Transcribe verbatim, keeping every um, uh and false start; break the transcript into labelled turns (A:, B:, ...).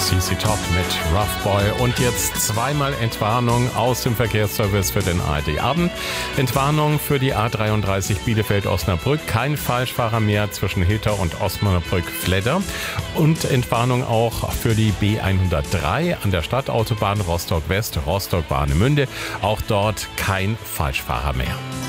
A: C C Top mit Rough Boy. Und jetzt zweimal Entwarnung aus dem Verkehrsservice für den A R D-Abend. Entwarnung für die A dreiunddreißig Bielefeld-Osnabrück. Kein Falschfahrer mehr zwischen Hilter und Osnabrück-Fledder. Und Entwarnung auch für die B hundertdrei an der Stadtautobahn Rostock-West, Rostock-Warnemünde. Auch dort kein Falschfahrer mehr.